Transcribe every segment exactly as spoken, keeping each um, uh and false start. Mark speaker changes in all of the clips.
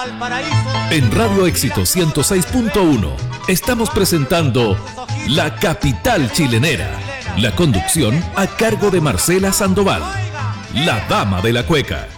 Speaker 1: En Radio Éxito ciento seis punto uno estamos presentando La Capital Chilenera. La conducción a cargo de Marcela Sandoval, la dama de la cueca.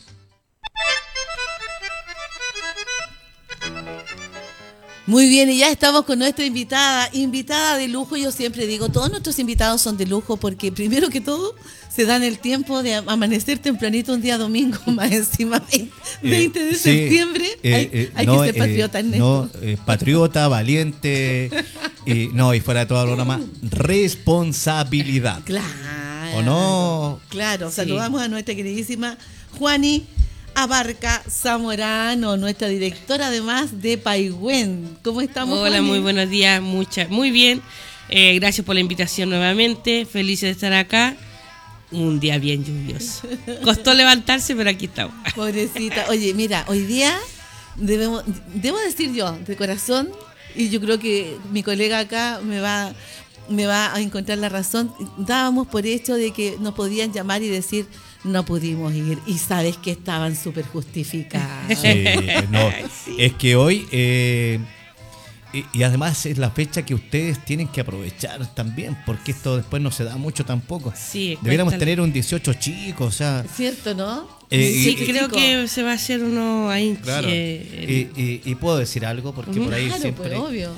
Speaker 2: Muy bien, y ya estamos con nuestra invitada, invitada de lujo. Yo siempre digo, todos nuestros invitados son de lujo porque primero que todo se dan el tiempo de amanecer tempranito un día domingo, más encima veinte de
Speaker 3: eh,
Speaker 2: septiembre.
Speaker 3: Sí,
Speaker 2: hay
Speaker 3: eh, eh,
Speaker 2: hay
Speaker 3: no,
Speaker 2: que ser patriota,
Speaker 3: eh,
Speaker 2: Ernesto.
Speaker 3: No, eh, patriota, valiente, y no, y fuera de todo lo más, responsabilidad.
Speaker 2: Claro.
Speaker 3: ¿O no?
Speaker 2: Claro,
Speaker 4: Sí.
Speaker 2: saludamos a nuestra queridísima Juani Abarca Zamorano, nuestra directora además de Paigüén. ¿Cómo estamos,
Speaker 4: Hola,
Speaker 2: Juani?
Speaker 4: muy buenos días, mucha, muy bien. Eh, gracias por la invitación nuevamente. Felices de estar acá. Un día bien lluvioso. Costó levantarse, pero aquí estamos.
Speaker 2: Pobrecita. Oye, mira, hoy día debemos, debo decir yo, de corazón, y yo creo que mi colega acá me va, me va a encontrar la razón. Dábamos por hecho de que nos podían llamar y decir no pudimos ir, y sabes que estaban súper justificados.
Speaker 3: Sí, no,
Speaker 4: Sí.
Speaker 3: es que hoy, eh, y, y además es la fecha que ustedes tienen que aprovechar también, porque esto después no se da mucho tampoco.
Speaker 4: Sí,
Speaker 3: Deberíamos
Speaker 4: cuéntale.
Speaker 3: tener un dieciocho chicos, o sea,
Speaker 2: ¿Cierto, no?
Speaker 3: Eh,
Speaker 4: Sí,
Speaker 3: y-
Speaker 4: creo
Speaker 2: chico.
Speaker 4: que se va a hacer uno ahí.
Speaker 3: claro.
Speaker 4: eh,
Speaker 3: y, y- y puedo decir algo, porque por ahí
Speaker 2: Claro,
Speaker 3: siempre...
Speaker 2: pues obvio.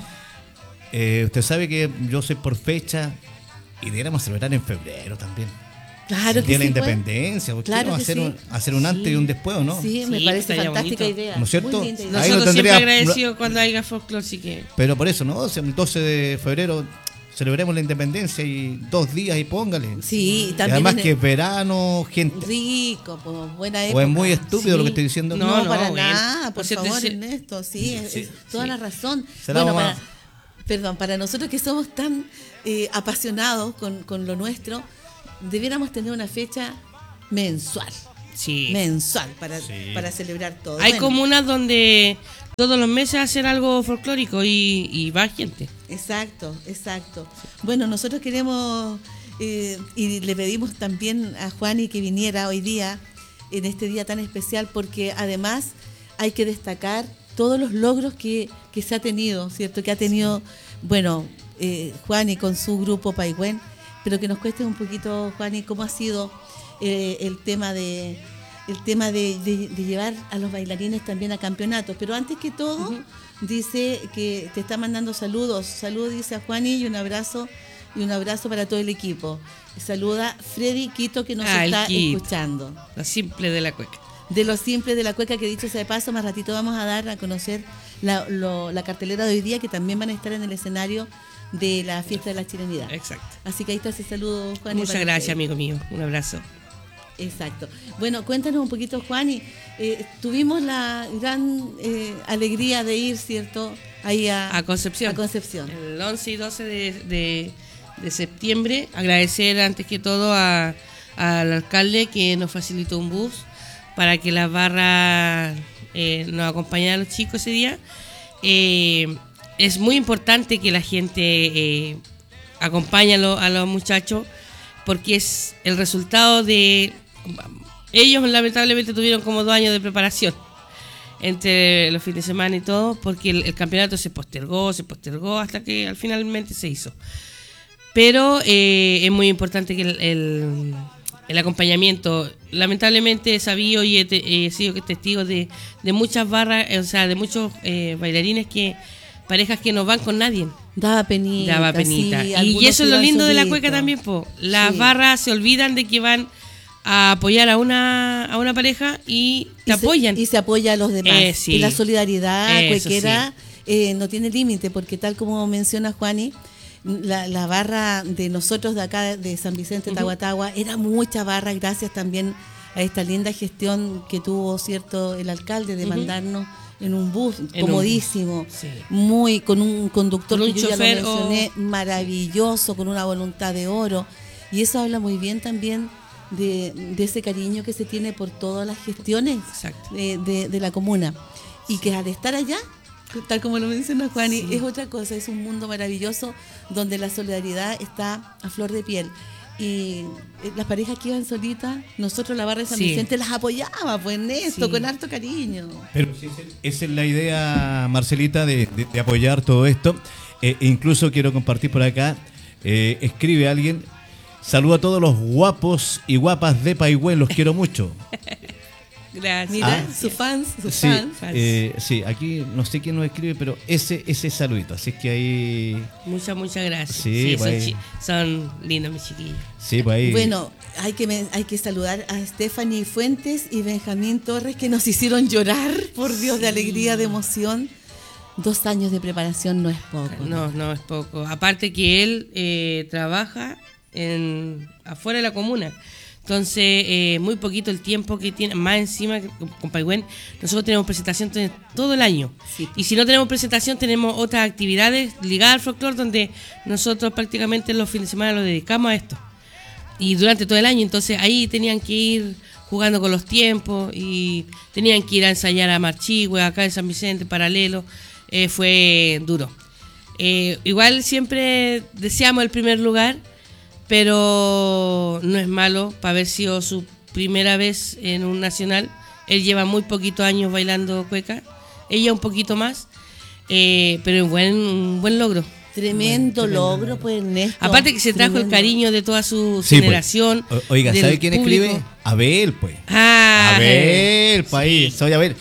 Speaker 3: Eh, usted sabe que yo soy por fecha y deberíamos celebrar en febrero también.
Speaker 2: Claro
Speaker 3: el
Speaker 2: que
Speaker 3: día de
Speaker 2: sí,
Speaker 3: la
Speaker 2: pues.
Speaker 3: independencia. ¿Por qué
Speaker 2: Claro
Speaker 3: no
Speaker 2: que
Speaker 3: hacer,
Speaker 2: sí.
Speaker 3: un, hacer un antes
Speaker 4: Sí.
Speaker 3: y un después, o no?
Speaker 2: Sí, me
Speaker 4: Sí,
Speaker 2: parece
Speaker 4: estaría
Speaker 2: fantástica
Speaker 4: bonito.
Speaker 2: idea.
Speaker 3: ¿No es cierto?
Speaker 2: Muy linda idea.
Speaker 3: Ahí
Speaker 4: Nosotros
Speaker 3: lo
Speaker 4: siempre
Speaker 3: tendría-
Speaker 4: agradecidos cuando haya folclore, así que...
Speaker 3: Pero por eso, ¿no? O sea, el doce de febrero celebremos la independencia y dos días y póngale.
Speaker 2: Sí, y
Speaker 3: Y
Speaker 2: también
Speaker 3: además
Speaker 2: en
Speaker 3: que
Speaker 2: el-
Speaker 3: es verano, gente.
Speaker 2: rico, pues, buena época.
Speaker 3: O es muy estúpido
Speaker 2: Sí.
Speaker 3: lo que estoy diciendo.
Speaker 2: No,
Speaker 4: No, no,
Speaker 2: para
Speaker 4: bueno.
Speaker 2: nada, por
Speaker 4: Por cierto,
Speaker 2: favor,
Speaker 4: ese-
Speaker 2: Ernesto, sí, es,
Speaker 3: Sí,
Speaker 2: es toda
Speaker 4: sí.
Speaker 2: la razón.
Speaker 3: Será
Speaker 2: Bueno,
Speaker 3: más-
Speaker 2: para, perdón, para nosotros que somos tan eh, apasionados con, con lo nuestro, debiéramos tener una fecha mensual,
Speaker 4: Sí.
Speaker 2: mensual, para,
Speaker 3: Sí.
Speaker 2: para celebrar todo.
Speaker 4: Hay
Speaker 2: Bueno,
Speaker 4: comunas donde todos los meses hacen algo folclórico y, y va gente.
Speaker 2: Exacto, exacto. Bueno, nosotros queremos eh, y le pedimos también a Juani que viniera hoy día, en este día tan especial, porque además hay que destacar todos los logros que, que se ha tenido, ¿cierto? Que ha tenido, bueno, eh, Juani con su grupo Paigüén, pero que nos cueste un poquito, Juani, cómo ha sido eh, el tema de el tema de, de- de llevar a los bailarines también a campeonatos. Pero antes que todo, dice que te está mandando saludos. Saludos, dice a Juani, y un abrazo, y un abrazo para todo el equipo. Saluda Freddy Quito, que nos
Speaker 4: Ah, el
Speaker 2: está
Speaker 4: Quito.
Speaker 2: escuchando.
Speaker 4: Lo simple de la cueca.
Speaker 2: De lo simple de la cueca, que dicho sea de paso, más ratito vamos a dar a conocer la, lo- la cartelera de hoy día, que también van a estar en el escenario de la fiesta de la chilenidad.
Speaker 4: Exacto.
Speaker 2: Así que ahí está ese saludo, Juani.
Speaker 4: Muchas
Speaker 2: para
Speaker 4: gracias,
Speaker 2: ustedes.
Speaker 4: amigo mío. Un abrazo.
Speaker 2: Exacto. Bueno, cuéntanos un poquito, Juani. Eh, tuvimos la gran eh, alegría de ir, ¿cierto? Ahí a,
Speaker 4: A Concepción.
Speaker 2: A Concepción.
Speaker 4: El once y doce de, de- de septiembre, agradecer antes que todo a- al alcalde que nos facilitó un bus para que las barras eh, nos acompañaran a los chicos ese día. Eh, es muy importante que la gente eh, acompañe a, lo- a los muchachos porque es el resultado de... Ellos lamentablemente tuvieron como dos años de preparación entre los fines de semana y todo, porque el, el campeonato se postergó, se postergó hasta que al finalmente se hizo. Pero eh, es muy importante que el, el, el acompañamiento, lamentablemente he sabido y he, te- he sido testigo de, de muchas barras, eh, o sea, de muchos eh, bailarines que, parejas que no van con nadie.
Speaker 2: Daba penita.
Speaker 4: Daba penita.
Speaker 2: sí,
Speaker 4: y
Speaker 2: algunos
Speaker 4: eso es lo
Speaker 2: iban
Speaker 4: lindo de la
Speaker 2: solitos.
Speaker 4: cueca también, po. Las
Speaker 2: Sí.
Speaker 4: barras se olvidan de que van a apoyar a una, a una pareja y te
Speaker 2: Y se-
Speaker 4: apoyan.
Speaker 2: y se apoya a los demás.
Speaker 4: Eh, sí.
Speaker 2: Y la solidaridad
Speaker 4: Eso
Speaker 2: cuequera eh, no tiene límite, porque tal como menciona Juani, la, la barra de nosotros de acá de San Vicente,
Speaker 4: Ujú.
Speaker 2: Tahuatahua, era mucha barra, gracias también a esta linda gestión que tuvo, cierto, el alcalde de
Speaker 4: Ujú.
Speaker 2: mandarnos en un bus
Speaker 4: En un
Speaker 2: comodísimo,
Speaker 4: bus, sí.
Speaker 2: muy con un conductor
Speaker 4: Con un
Speaker 2: que yo ya
Speaker 4: chofer,
Speaker 2: lo mencioné, maravilloso, con una voluntad de oro. Y eso habla muy bien también de, de ese cariño que se tiene por todas las gestiones
Speaker 4: Exacto.
Speaker 2: de, de- de la comuna. Y que al estar allá, tal como lo menciona Juani,
Speaker 4: Sí.
Speaker 2: es otra cosa, es un mundo maravilloso donde la solidaridad está a flor de piel. y eh, las parejas que iban solitas, nosotros la barra de San
Speaker 4: Sí.
Speaker 2: Vicente las apoyaba, pues en esto,
Speaker 4: Sí.
Speaker 2: con harto cariño.
Speaker 3: Pero sí, esa es- esa es la idea, Marcelita, de, de- de apoyar todo esto. Eh, e incluso quiero compartir por acá, eh, escribe alguien, saludo a todos los guapos y guapas de Paigüén, los quiero mucho.
Speaker 4: Gracias.
Speaker 2: Mira,
Speaker 3: Ah.
Speaker 2: sus fans, sus
Speaker 3: Sí,
Speaker 2: fans.
Speaker 3: eh, sí, aquí no sé quién nos escribe, pero ese ese saludito, así que ahí,
Speaker 4: Muchas, muchas gracias.
Speaker 3: Sí,
Speaker 4: Sí, son,
Speaker 3: pues.
Speaker 4: chi- son lindos mis chiquillos.
Speaker 3: sí, pues ahí.
Speaker 2: Bueno, hay que, men- hay que saludar a Stephanie Fuentes y Benjamín Torres, que nos hicieron llorar, por Dios, de alegría, de emoción. Dos años de preparación no es poco.
Speaker 4: No, no es poco. Aparte que él eh, trabaja en afuera de la comuna. Entonces, eh, muy poquito el tiempo que tiene. Más encima, que con Paigüén, nosotros tenemos presentación t- todo el año.
Speaker 2: Sí.
Speaker 4: Y si no tenemos presentación, tenemos otras actividades ligadas al folclore, donde nosotros prácticamente los fines de semana lo dedicamos a esto. Y durante todo el año, entonces ahí tenían que ir jugando con los tiempos y tenían que ir a ensayar a Marchigüe, acá en San Vicente, paralelo. Eh, fue duro. Eh, igual siempre deseamos el primer lugar, pero no es malo para haber sido su primera vez en un nacional. Él lleva muy poquitos años bailando cueca, ella un poquito más, eh, pero un buen, un buen logro.
Speaker 2: Tremendo logro, pues, Ernesto.
Speaker 4: Aparte que se trajo el
Speaker 2: Tremendo.
Speaker 4: cariño de toda su
Speaker 3: Sí, pues.
Speaker 4: generación.
Speaker 3: O- Oiga,
Speaker 4: del
Speaker 3: ¿sabe quién
Speaker 4: público.
Speaker 3: escribe? Abel, pues.
Speaker 4: Ah,
Speaker 3: Abel,
Speaker 4: sí.
Speaker 3: país. Soy Abel.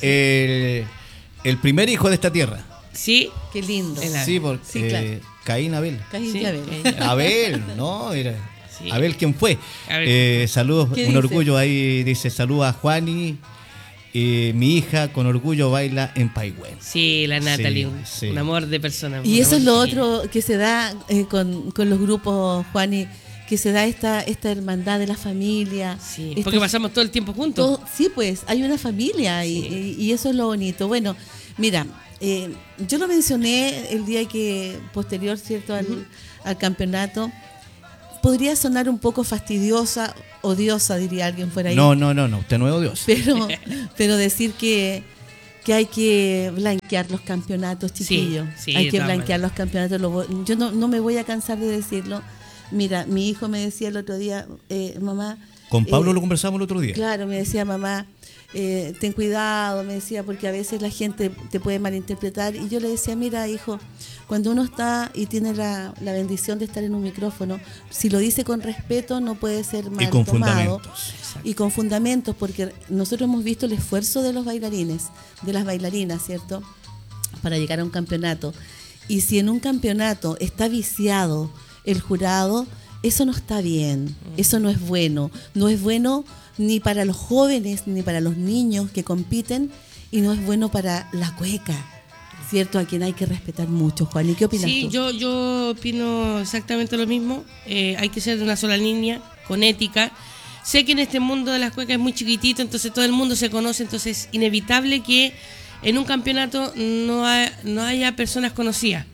Speaker 3: El, el primer hijo de esta tierra.
Speaker 4: Sí,
Speaker 2: Qué lindo.
Speaker 4: El Abel.
Speaker 3: Sí, porque
Speaker 2: Sí, claro.
Speaker 3: eh, Caín Abel.
Speaker 2: Casi
Speaker 4: sí,
Speaker 2: ya ves.
Speaker 4: ella.
Speaker 3: Abel, no, era.
Speaker 4: Sí.
Speaker 3: Abel, ¿quién fue?
Speaker 4: Abel.
Speaker 3: Eh, saludos,
Speaker 2: ¿Qué
Speaker 3: un
Speaker 2: dice?
Speaker 3: orgullo ahí, dice, saludos a Juani. Eh, mi hija con orgullo baila en Paigüén.
Speaker 4: Sí, la Natalie, un,
Speaker 3: sí.
Speaker 4: un amor de persona. un
Speaker 2: Y eso
Speaker 4: amor
Speaker 2: es lo
Speaker 4: de chiquilla.
Speaker 2: otro que se da eh, con, con los grupos, Juani, que se da esta, esta hermandad de la familia.
Speaker 4: Sí,
Speaker 2: Estos-
Speaker 4: porque pasamos todo el tiempo juntos.
Speaker 2: todo- sí, pues, hay una familia y,
Speaker 4: Sí.
Speaker 2: y- y eso es lo bonito. Bueno, mira, eh, yo lo mencioné el día que, posterior, ¿cierto?, al, al campeonato. Podría sonar un poco fastidiosa, odiosa, diría alguien fuera ahí.
Speaker 3: No, no, no, no, usted no es odioso.
Speaker 2: Pero, pero decir que, que hay que blanquear los campeonatos,
Speaker 4: Sí,
Speaker 2: chiquillos.
Speaker 4: sí,
Speaker 2: hay
Speaker 4: de
Speaker 2: que
Speaker 4: todas
Speaker 2: blanquear
Speaker 4: maneras.
Speaker 2: los campeonatos. Lo voy- yo no, no me voy a cansar de decirlo. Mira, mi hijo me decía el otro día, eh, mamá...
Speaker 3: Con Pablo
Speaker 2: eh,
Speaker 3: lo conversamos el otro día.
Speaker 2: Claro, me decía mamá, eh, ten cuidado, me decía, porque a veces la gente te puede malinterpretar. Y yo le decía, mira, hijo, cuando uno está y tiene la, la bendición de estar en un micrófono, si lo dice con respeto, no puede ser mal
Speaker 3: Y con
Speaker 2: tomado.
Speaker 3: fundamentos.
Speaker 2: Y con fundamentos, porque nosotros hemos visto el esfuerzo de los bailarines, de las bailarinas, ¿cierto?, para llegar a un campeonato. Y si en un campeonato está viciado el jurado, eso no está bien, eso no es bueno. No es bueno ni para los jóvenes ni para los niños que compiten, y no es bueno para la cueca, ¿cierto?, a quien hay que respetar mucho. Juan, ¿y qué opinas
Speaker 4: Sí,
Speaker 2: tú?
Speaker 4: yo, yo opino exactamente lo mismo. Eh, hay que ser de una sola línea, con ética. Sé que en este mundo de las cuecas es muy chiquitito, entonces todo el mundo se conoce, entonces es inevitable que en un campeonato no, ha- no haya personas conocidas,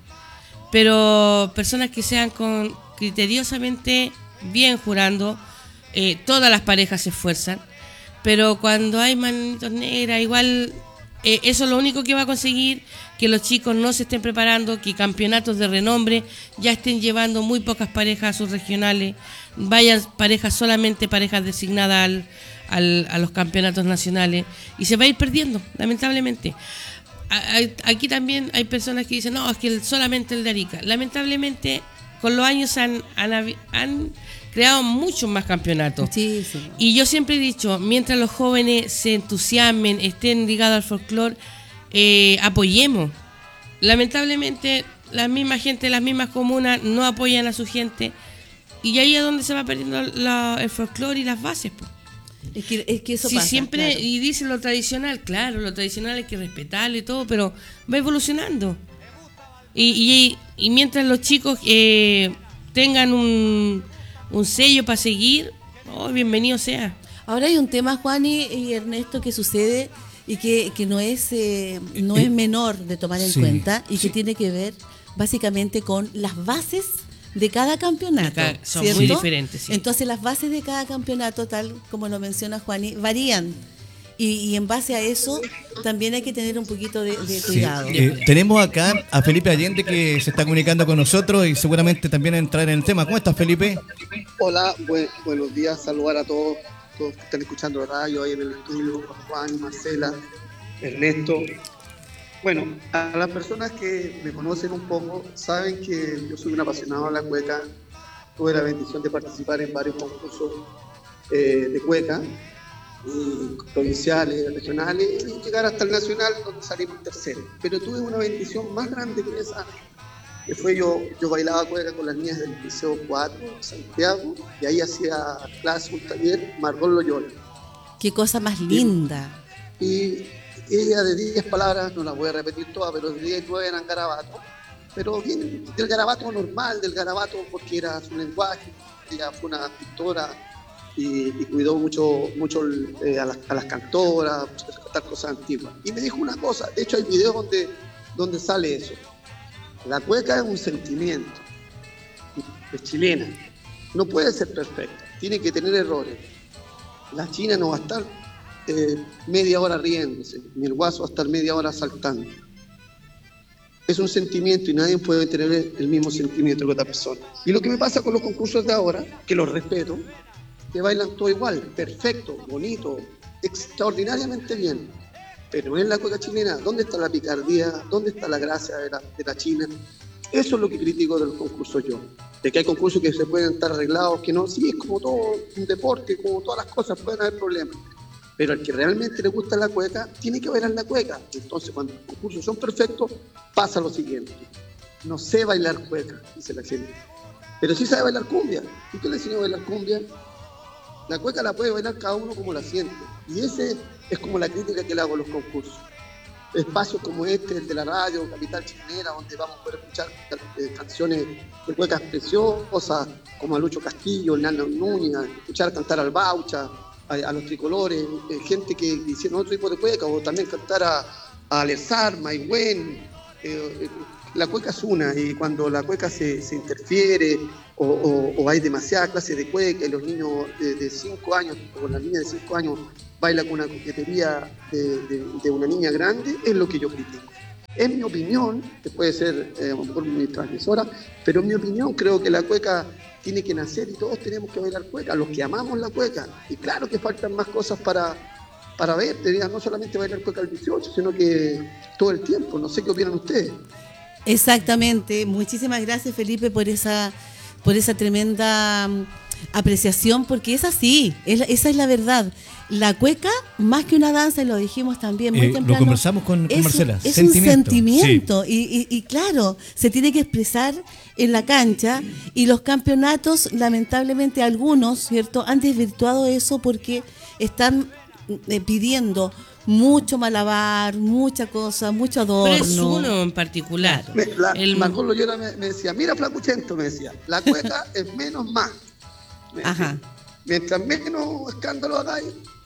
Speaker 4: pero personas que sean con criteriosamente bien jurando. Eh, todas las parejas se esfuerzan, pero cuando hay manitos negras, igual eh, eso es lo único que va a conseguir que los chicos no se estén preparando, que campeonatos de renombre ya estén llevando muy pocas parejas a sus regionales, vayan parejas, solamente parejas designadas al, al- a los campeonatos nacionales, y se va a ir perdiendo, lamentablemente. A- hay- Aquí también hay personas que dicen, no, es que el- solamente el de Arica. Lamentablemente, con los años han, han, habi- han creado muchos más campeonatos.
Speaker 2: Sí, sí.
Speaker 4: Y yo siempre he dicho, mientras los jóvenes se entusiasmen, estén ligados al folclore, eh, apoyemos. Lamentablemente, la misma gente, las mismas comunas no apoyan a su gente, y ahí es donde se va perdiendo la- el folclore y las bases, po.
Speaker 2: Es que, es que eso
Speaker 4: Sí,
Speaker 2: pasa.
Speaker 4: siempre,
Speaker 2: claro.
Speaker 4: y dicen lo tradicional, claro, lo tradicional hay que respetarlo y todo, pero va evolucionando. Y, y, y mientras los chicos eh, tengan un, un sello para seguir, oh, bienvenido sea.
Speaker 2: Ahora hay un tema, Juan y, y Ernesto, que sucede y que, que no es eh, no es menor de tomar en
Speaker 3: Sí,
Speaker 2: cuenta, y que
Speaker 3: sí.
Speaker 2: tiene que ver básicamente con las bases de cada campeonato.
Speaker 4: Acá son
Speaker 2: ¿cierto?
Speaker 4: muy diferentes, sí.
Speaker 2: Entonces las bases de cada campeonato, tal como lo menciona Juani, varían. y, y en base a eso también hay que tener un poquito de, de cuidado.
Speaker 3: Sí. Eh, tenemos acá a Felipe Allende que se está comunicando con nosotros y seguramente también a entrar en el tema. ¿Cómo estás, Felipe?
Speaker 5: Hola, buen, buenos días, saludar a todos, todos que están escuchando la radio ahí en el estudio, Juan, Marcela, Ernesto. Bueno, a las personas que me conocen un poco saben que yo soy un apasionado de la cueca. Tuve la bendición de participar en varios concursos eh, de cueca, eh, provinciales, regionales, y llegar hasta el nacional donde salimos terceros. Pero tuve una bendición más grande que esa, que fue yo, yo bailaba cueca con las niñas del Liceo cuatro, Santiago, y ahí hacía clase, un taller, Margot Loyola.
Speaker 2: Qué cosa más linda.
Speaker 5: Y ella de diez palabras, no las voy a repetir todas, pero de diez, nueve eran garabatos, pero bien del garabato normal, del garabato porque era su lenguaje. Ella fue una pintora y, y cuidó mucho, mucho eh, a, las, a las cantoras, cantar cosas antiguas. Y me dijo una cosa, de hecho hay videos donde, donde sale eso. La cueca es un sentimiento, es chilena, no puede ser perfecta, tiene que tener errores. La china no va a estar eh, media hora riéndose, ni el guaso va a estar media hora saltando. Es un sentimiento y nadie puede tener el mismo sentimiento que otra persona. Y lo que me pasa con los concursos de ahora, que los respeto, que bailan todo igual, perfecto, bonito, extraordinariamente bien. Pero en la cueca chilena, ¿dónde está la picardía? ¿Dónde está la gracia de la, de la china? Eso es lo que critico de los concursos yo. De que hay concursos que se pueden estar arreglados, que no, sí, es como todo un deporte, como todas las cosas, pueden haber problemas. Pero al que realmente le gusta la cueca, tiene que bailar la cueca. Entonces, cuando los concursos son perfectos, pasa lo siguiente. No sé bailar cueca, dice la gente. Pero sí sabe bailar cumbia. ¿Y qué le enseñó a bailar cumbia? La cueca la puede bailar cada uno como la siente. Y ese es como la crítica que le hago a los concursos. Espacios como este, el de la radio, Capital Chilenera, donde vamos a poder escuchar eh, canciones de cuecas preciosas, como a Lucho Castillo, Hernando Núñez, escuchar cantar al Baucha, a, a los tricolores, eh, gente que hicieron otro tipo de cueca, o también cantar a, a Alessar, Maigüen. Eh, eh, la cueca es una, y cuando la cueca se, se interfiere, o, o, o hay demasiada clase de cueca, y los niños de cinco años, o la niña de cinco años, baila con una coquetería de, de, de una niña grande, es lo que yo critico. En mi opinión, que puede ser eh, a lo mejor muy transgresora, pero en mi opinión creo que la cueca tiene que nacer y todos tenemos que bailar cueca, los que amamos la cueca. Y claro que faltan más cosas para, para ver, te digan, no solamente bailar cueca al dieciocho, sino que todo el tiempo. No sé qué opinan ustedes.
Speaker 2: Exactamente. Muchísimas gracias, Felipe, por esa, por esa tremenda apreciación, porque es así, es, esa es la verdad. La cueca, más que una danza, y lo dijimos también muy
Speaker 3: eh,
Speaker 2: temprano,
Speaker 3: lo conversamos con, con
Speaker 2: es,
Speaker 3: Marcela,
Speaker 2: es
Speaker 3: sentimiento,
Speaker 2: un sentimiento,
Speaker 3: sí.
Speaker 2: y, y, y claro, se tiene que expresar en la cancha, y los campeonatos, lamentablemente algunos, ¿cierto?, han desvirtuado eso porque están eh, pidiendo mucho malabar, mucha cosa, mucho adorno.
Speaker 4: Pero es uno en particular.
Speaker 5: Me, la,
Speaker 4: el...
Speaker 5: Margot Loyola me, me decía, mira Flacuchento, me decía, la cueca es menos más. Me
Speaker 2: Ajá.
Speaker 5: decía, mientras menos escándalo hagáis,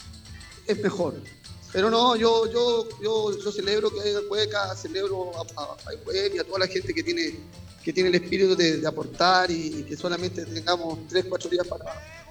Speaker 5: es mejor. Pero no, yo yo yo, yo celebro que haya cueca, celebro a, a, a, y a toda la gente que tiene que tiene el espíritu de, de aportar, y, y que solamente tengamos tres, cuatro días para...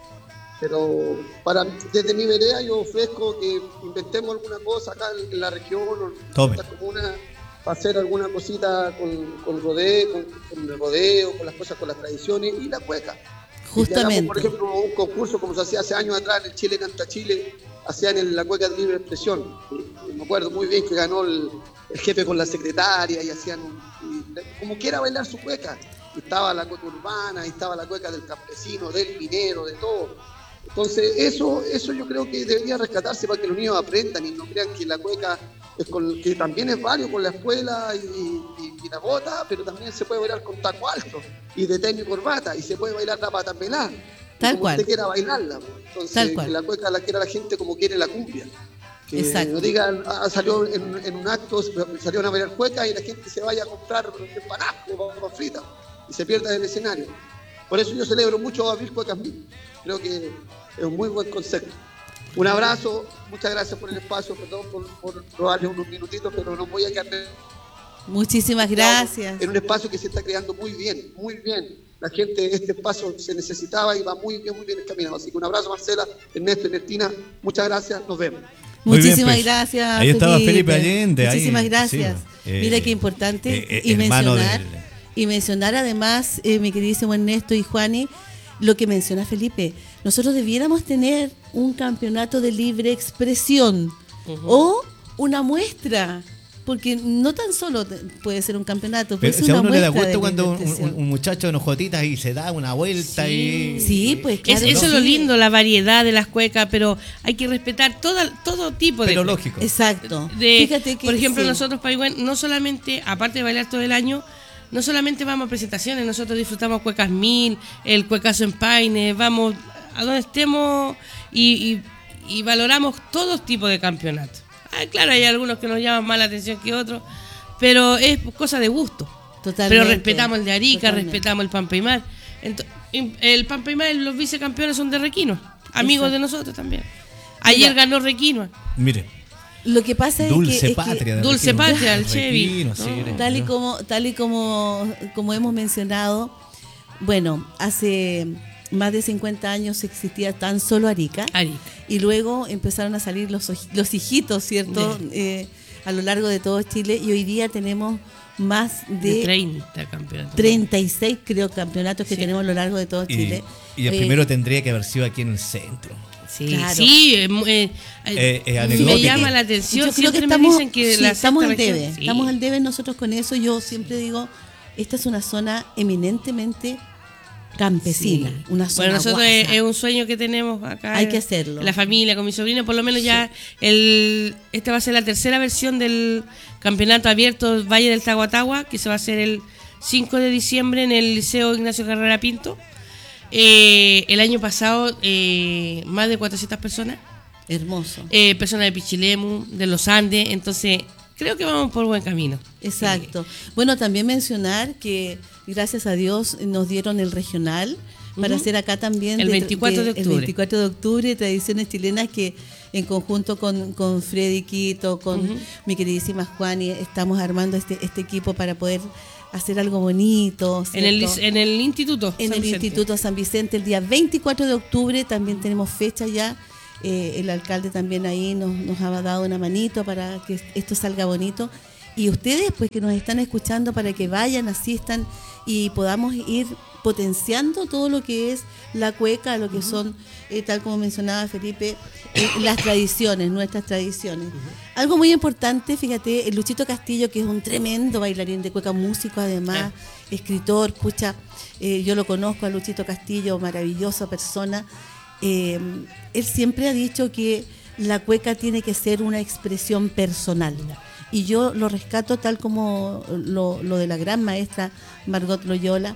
Speaker 5: Pero para, desde mi vereda yo ofrezco que inventemos alguna cosa acá en, en la región, o en esta comuna, para hacer alguna cosita con, con, rodeo, con, con el rodeo, con las cosas, con las tradiciones y la cueca.
Speaker 2: Justamente.
Speaker 5: Hagamos, por ejemplo, un concurso como se hacía hace años atrás en el Chile Canta Chile, hacían en la cueca de libre expresión. Y, y me acuerdo muy bien que ganó el, el jefe con la secretaria, y hacían un, y, como quiera bailar su cueca. Y estaba la cueca urbana, y estaba la cueca del campesino, del minero, de todo. Entonces eso, eso yo creo que debería rescatarse para que los niños aprendan y no crean que la cueca es con, que también es válido con la escuela y, y, y la bota, pero también se puede bailar con taco alto y de tenis y corbata, y se puede bailar la pata pelada,
Speaker 2: tal
Speaker 5: como
Speaker 2: cual.
Speaker 5: usted quiera bailarla. Entonces
Speaker 2: Tal cual.
Speaker 5: que la cueca la quiera la gente como quiere la cumbia. Que
Speaker 2: Exacto.
Speaker 5: no digan, ah, salió en, en un acto, salieron a bailar cueca y la gente se vaya a comprar empanadas o papas fritas y se pierda del escenario. Por eso yo celebro mucho abrir cuecas mil. Creo que es un muy buen concepto. Un abrazo, muchas gracias por el espacio, perdón por, por robarle unos minutitos, pero no voy a quedar...
Speaker 2: Muchísimas gracias.
Speaker 5: En un espacio que se está creando muy bien, muy bien. La gente, este espacio se necesitaba y va muy bien, muy bien encaminado. Así que un abrazo, Marcela, Ernesto, Ernestina, muchas gracias, nos vemos.
Speaker 3: Muy bien,
Speaker 2: Muchísimas
Speaker 3: pues.
Speaker 2: gracias.
Speaker 3: Ahí estaba Felipe Allende, ahí,
Speaker 2: Muchísimas
Speaker 3: sí,
Speaker 2: gracias.
Speaker 3: eh,
Speaker 2: Mira qué importante.
Speaker 3: eh, eh,
Speaker 2: y
Speaker 3: hermano
Speaker 2: mencionar,
Speaker 3: del-
Speaker 2: y mencionar además, eh, mi queridísimo Ernesto y Juani, lo que menciona Felipe. Nosotros debiéramos tener un campeonato de libre expresión o una muestra. Porque no tan solo te- puede ser un campeonato, puede
Speaker 3: Pero
Speaker 2: ser
Speaker 3: si a
Speaker 2: una
Speaker 3: uno le da
Speaker 2: muestra de
Speaker 3: gusto cuando
Speaker 2: libre
Speaker 3: un,
Speaker 2: expresión.
Speaker 3: un- un muchacho de jotitas y se da una vuelta y...
Speaker 2: Sí, pues
Speaker 4: Es-
Speaker 2: claro.
Speaker 4: eso
Speaker 2: que
Speaker 4: es lo
Speaker 2: sí.
Speaker 4: lindo, la variedad de las cuecas, pero hay que respetar toda, todo tipo de
Speaker 3: Pero
Speaker 4: cueca.
Speaker 3: lógico.
Speaker 2: Exacto.
Speaker 4: De,
Speaker 2: Fíjate que
Speaker 4: por ejemplo,
Speaker 2: sí.
Speaker 4: nosotros, Paigüen, no solamente, aparte de bailar todo el año, no solamente vamos a presentaciones, nosotros disfrutamos cuecas mil, el cuecazo en Paine, vamos a donde estemos y, y, y valoramos todo tipo de campeonatos. Ah, claro, hay algunos que nos llaman más la atención que otros, pero es cosa de gusto.
Speaker 2: Totalmente.
Speaker 4: Pero respetamos el de Arica,
Speaker 2: Totalmente.
Speaker 4: respetamos el Pampaimar. Ento- el Pampaimar, los vicecampeones son de Requino, amigos
Speaker 2: Exacto.
Speaker 4: de nosotros también. Ayer
Speaker 2: Mira.
Speaker 4: ganó Requino.
Speaker 3: Mire,
Speaker 2: Lo que pasa
Speaker 3: Dulce
Speaker 2: es que, es que
Speaker 3: Patria. de
Speaker 4: Dulce
Speaker 3: Requino.
Speaker 4: Patria, el Chevy.
Speaker 3: Requino, sí,
Speaker 4: No.
Speaker 3: era-
Speaker 2: tal y como tal y como como hemos mencionado, bueno, hace más de cincuenta años existía tan solo Arica,
Speaker 4: Arica.
Speaker 2: y luego empezaron a salir los oj- los hijitos, ¿cierto? Eh, a lo largo de todo Chile, y hoy día tenemos más
Speaker 4: De
Speaker 2: de
Speaker 4: treinta campeonatos.
Speaker 2: treinta y seis, creo, campeonatos que
Speaker 4: Sí.
Speaker 2: tenemos a lo largo de todo
Speaker 3: Y,
Speaker 2: Chile.
Speaker 3: y el
Speaker 2: Eh,
Speaker 3: primero tendría que haber sido aquí en el centro.
Speaker 4: Sí,
Speaker 2: Claro.
Speaker 4: sí, eh, mu- eh,
Speaker 3: Eh, eh,
Speaker 4: me
Speaker 3: anecdótico.
Speaker 4: llama la atención.
Speaker 2: Yo creo que
Speaker 4: Siempre me
Speaker 2: estamos,
Speaker 4: dicen que
Speaker 2: sí,
Speaker 4: la
Speaker 2: estamos
Speaker 4: sexta
Speaker 2: al
Speaker 4: región-
Speaker 2: debe,
Speaker 4: sí.
Speaker 2: estamos al debe nosotros con eso. Yo siempre digo, esta es una zona eminentemente campesina,
Speaker 4: Sí.
Speaker 2: una zona
Speaker 4: Bueno, nosotros
Speaker 2: guasa.
Speaker 4: es, es un sueño que tenemos acá.
Speaker 2: Hay
Speaker 4: en-
Speaker 2: que hacerlo.
Speaker 4: en la familia, con mi sobrino, por lo menos ya el esta va a ser la tercera versión del campeonato abierto Valle del Tahuatahua, que se va a hacer el cinco de diciembre en el Liceo Ignacio Carrera Pinto. Eh, el año pasado, eh, más de cuatrocientas personas,
Speaker 2: Hermoso.
Speaker 4: eh, personas de Pichilemu, de los Andes, entonces creo que vamos por buen camino.
Speaker 2: Exacto. Bueno, también mencionar que gracias a Dios nos dieron el regional para
Speaker 4: Ujú.
Speaker 2: hacer acá también
Speaker 4: El veinticuatro de
Speaker 2: El
Speaker 4: octubre.
Speaker 2: veinticuatro de octubre, tradiciones chilenas, que en conjunto con, con Freddy Quito, con
Speaker 4: Ujú.
Speaker 2: mi queridísima Juani, estamos armando este, este equipo para poder hacer algo bonito.
Speaker 4: En el,
Speaker 2: ¿cierto?
Speaker 4: lic- en el instituto.
Speaker 2: En
Speaker 4: San
Speaker 2: el
Speaker 4: Vicente.
Speaker 2: Instituto San Vicente el día veinticuatro de octubre, también tenemos fecha ya. Eh, el alcalde también ahí nos, nos ha dado una manito para que esto salga bonito. Y ustedes, pues, que nos están escuchando, para que vayan, asistan y podamos ir potenciando todo lo que es la cueca, lo que son, eh, tal como mencionaba Felipe, eh, las tradiciones, nuestras tradiciones. Algo muy importante, fíjate, el Luchito Castillo, que es un tremendo bailarín de cueca, músico además, escritor, pucha, eh, yo lo conozco a Luchito Castillo, maravillosa persona. Eh, él siempre ha dicho que la cueca tiene que ser una expresión personal. Y yo lo rescato tal como lo, lo de la gran maestra Margot Loyola.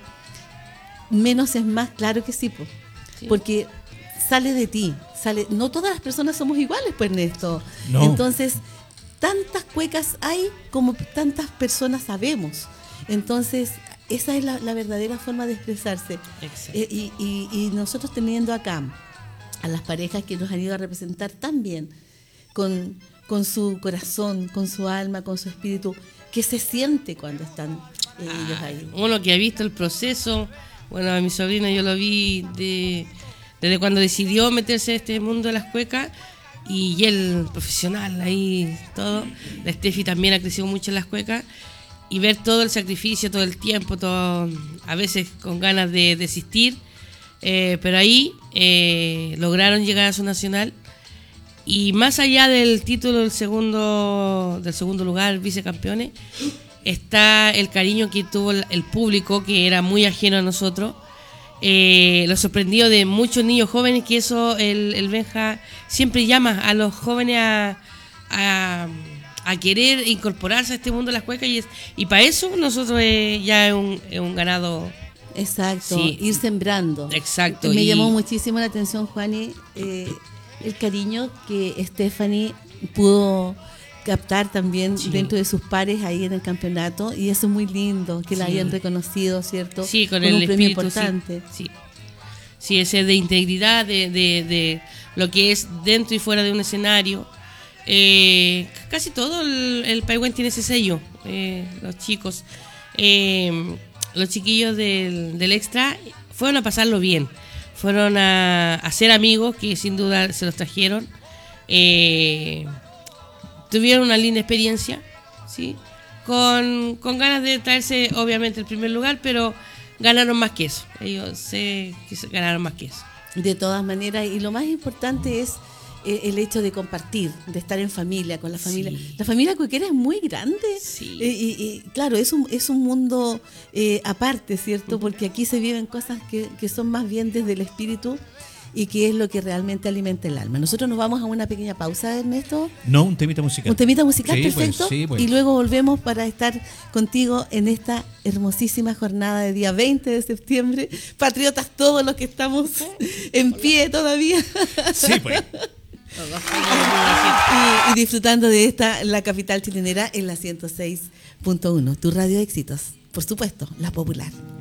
Speaker 2: Menos es más, claro que sí, po.
Speaker 4: Sí.
Speaker 2: Porque sale de ti, sale. No todas las personas somos iguales, pues, Ernesto.
Speaker 3: No.
Speaker 2: Entonces, tantas cuecas hay como tantas personas sabemos. Entonces, esa es la, la verdadera forma de expresarse.
Speaker 4: Exacto.
Speaker 2: Eh, y, y- y nosotros teniendo acá a las parejas que nos han ido a representar tan bien, con, con su corazón, con su alma, con su espíritu, que se siente cuando están eh, ellos ahí.
Speaker 4: Uno que ha visto el proceso, bueno, a mi sobrino yo lo vi de, desde cuando decidió meterse en este mundo de las cuecas, y él profesional ahí, todo. La Steffi también ha crecido mucho en las cuecas, y ver todo el sacrificio, todo el tiempo, todo, a veces con ganas de desistir, eh, pero ahí eh, lograron llegar a su nacional. Y más allá del título del segundo, del segundo lugar, vicecampeones, está el cariño que tuvo el el público, que era muy ajeno a nosotros. Eh, lo sorprendió de muchos niños jóvenes, que eso el, el Benja siempre llama a los jóvenes a, a, a querer incorporarse a este mundo de las cuecas, y, es, y para eso nosotros eh, ya es un, es un ganado.
Speaker 2: Exacto,
Speaker 4: Sí.
Speaker 2: ir sembrando.
Speaker 4: Exacto,
Speaker 2: Me
Speaker 4: y-
Speaker 2: llamó muchísimo la atención, Juani, eh, el cariño que Stephanie pudo captar también
Speaker 4: Sí.
Speaker 2: dentro de sus pares ahí en el campeonato, y eso es muy lindo, que la
Speaker 4: Sí.
Speaker 2: hayan reconocido, ¿cierto?
Speaker 4: Sí, con,
Speaker 2: un
Speaker 4: el
Speaker 2: premio
Speaker 4: espíritu, sí,
Speaker 2: importante.
Speaker 4: Sí, sí, ese de integridad, de, de, de lo que es dentro y fuera de un escenario. Eh, casi todo el, el Paigüen tiene ese sello, eh, los chicos. Eh, los chiquillos del, del extra fueron a pasarlo bien, fueron a, a ser amigos, que sin duda se los trajeron. eh, tuvieron una linda experiencia, ¿sí? Con, con ganas de traerse obviamente el primer lugar, pero ganaron más que eso. Ellos sé que ganaron más que eso.
Speaker 2: De todas maneras, y lo más importante es eh, el hecho de compartir, de estar en familia, con la familia.
Speaker 4: Sí.
Speaker 2: La familia cuequera es muy grande.
Speaker 4: Sí.
Speaker 2: Eh, y, y claro, es un, es un mundo eh, aparte, ¿cierto? Porque aquí se viven cosas que, que son más bien desde el espíritu y que es lo que realmente alimenta el alma. Nosotros nos vamos a una pequeña pausa, Ernesto.
Speaker 3: No, un temita musical.
Speaker 2: Un temita musical,
Speaker 3: Sí,
Speaker 2: perfecto.
Speaker 3: pues, sí, pues.
Speaker 2: Y luego volvemos para estar contigo en esta hermosísima jornada de día veinte de septiembre. Patriotas todos los que estamos en pie todavía.
Speaker 3: Sí, pues.
Speaker 2: y, y disfrutando de esta, la capital chilenera en la ciento seis punto uno. Tu radio de éxitos, por supuesto, la popular.